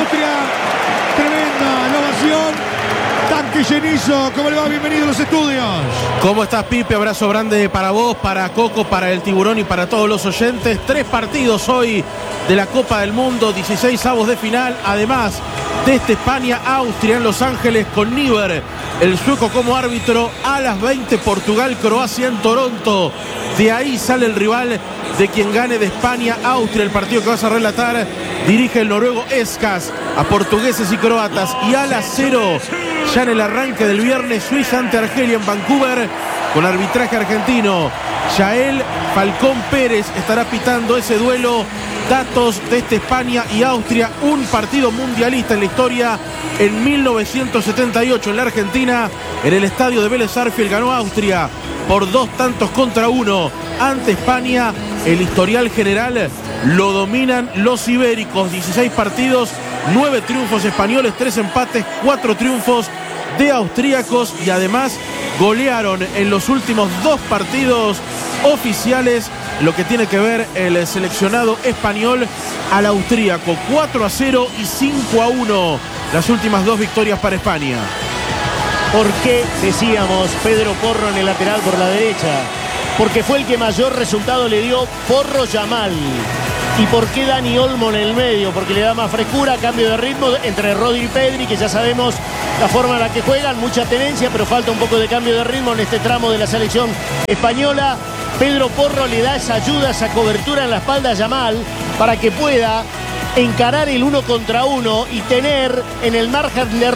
Austria. Tremenda la ovación. Tanque llenizo, ¿cómo le va? Bienvenido a los estudios. ¿Cómo estás, Pipe? Abrazo grande para vos, para Coco, para el Tiburón y para todos los oyentes. 3 partidos hoy de la Copa del Mundo, 16avos de final. Además de España-Austria en Los Ángeles con Niver, el sueco como árbitro. A las 20 Portugal-Croacia en Toronto. De ahí sale el rival de quien gane de España-Austria. El partido que vas a relatar dirige el noruego Eskas a portugueses y croatas. Y a las 0 ya en el arranque del viernes, Suiza ante Argelia en Vancouver con arbitraje argentino. Yael Falcón Pérez estará pitando ese duelo. Datos de España y Austria, un partido mundialista en la historia. En 1978 en la Argentina, en el estadio de Vélez Sarsfield, ganó Austria por 2-1 ante España. El historial general lo dominan los ibéricos, 16 partidos, 9 triunfos españoles, 3 empates, 4 triunfos de austríacos, y además golearon en los últimos 2 partidos oficiales lo que tiene que ver el seleccionado español al austríaco. 4-0 y 5-1 las últimas 2 victorias para España. ¿Por qué decíamos Pedro Porro en el lateral por la derecha? Porque fue el que mayor resultado le dio Porro Yamal. ¿Y por qué Dani Olmo en el medio? Porque le da más frescura, cambio de ritmo entre Rodri y Pedri, que ya sabemos la forma en la que juegan, mucha tenencia, pero falta un poco de cambio de ritmo en este tramo de la selección española. Pedro Porro le da esa ayuda, esa cobertura en la espalda a Yamal para que pueda encarar el 1 contra 1 y tener en el margen de